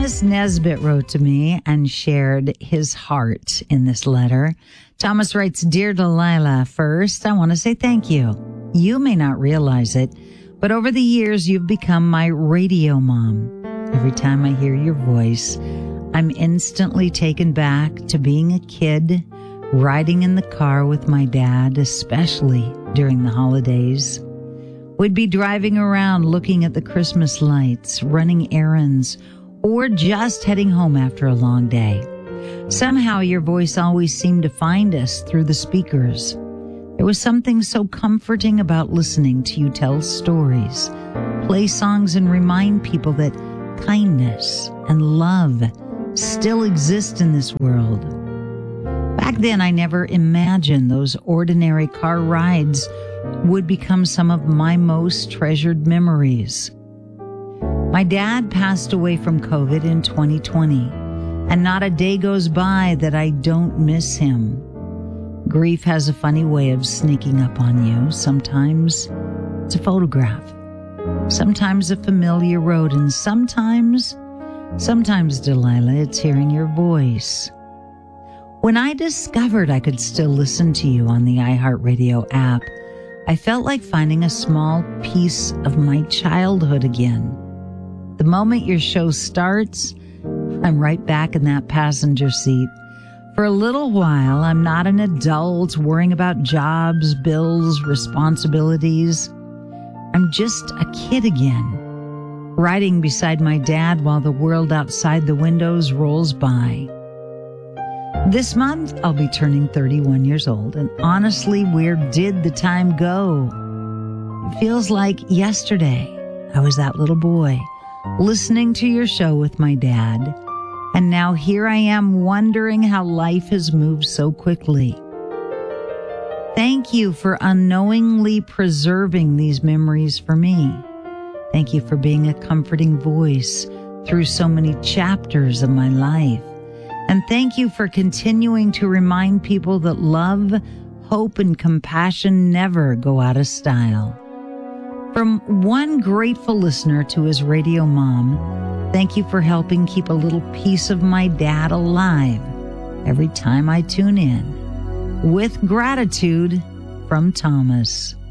Thomas Nesbitt wrote to me and shared his heart in this letter. Thomas writes, "Dear Delilah, first, I want to say thank you. You may not realize it, but over the years, you've become my radio mom. Every time I hear your voice, I'm instantly taken back to being a kid, riding in the car with my dad, especially during the holidays. We'd be driving around looking at the Christmas lights, running errands, or just heading home after a long day. Somehow your voice always seemed to find us through the speakers. There was something so comforting about listening to you tell stories, play songs, and remind people that kindness and love still exist in this world. Back then, I never imagined those ordinary car rides would become some of my most treasured memories. My dad passed away from COVID in 2020, and not a day goes by that I don't miss him. Grief has a funny way of sneaking up on you. Sometimes it's a photograph, sometimes a familiar road, and sometimes, Delilah, it's hearing your voice. When I discovered I could still listen to you on the iHeartRadio app, I felt like finding a small piece of my childhood again. The moment your show starts, I'm right back in that passenger seat. For a little while, I'm not an adult worrying about jobs, bills, responsibilities. I'm just a kid again, riding beside my dad while the world outside the windows rolls by. This month, I'll be turning 31 years old, and honestly, where did the time go? It feels like yesterday I was that little boy, listening to your show with my dad, and now here I am wondering how life has moved so quickly. Thank you for unknowingly preserving these memories for me. Thank you for being a comforting voice through so many chapters of my life. And thank you for continuing to remind people that love, hope, and compassion never go out of style. From one grateful listener to his radio mom, thank you for helping keep a little piece of my dad alive every time I tune in. With gratitude, from Thomas.